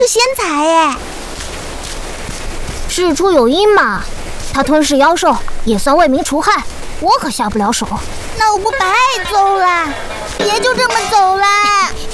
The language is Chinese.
是仙才耶！ 事出有因嘛，他吞噬妖兽也算为民除害，我可下不了手。 那我不白走了，也就这么走了。